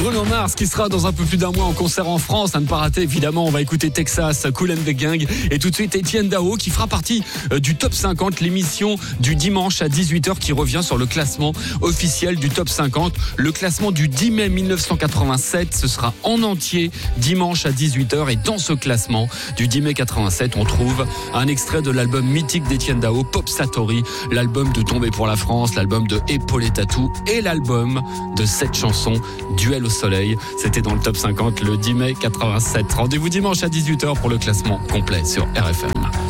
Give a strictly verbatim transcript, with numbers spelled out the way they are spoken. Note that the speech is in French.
Bruno Mars qui sera dans un peu plus d'un mois en concert en France. À ne pas rater, évidemment, on va écouter Texas, Kool and the Gang. Et tout de suite, Etienne Dao qui fera partie du Top cinquante, l'émission du dimanche à dix-huit heures qui revient sur le classement officiel du Top cinquante. Le classement du dix mai mille neuf cent quatre-vingt-sept, ce sera en entier dimanche à dix-huit heures. Et dans ce classement du dix mai quatre-vingt-sept, on trouve un extrait de l'album mythique d'Etienne Dao, Pop Satori, l'album de Tomber pour la France, l'album de Épaules et Tatou et l'album de cette chanson, Duel au soleil. C'était dans le Top cinquante le dix mai quatre-vingt-sept. Rendez-vous dimanche à dix-huit heures pour le classement complet sur R F M.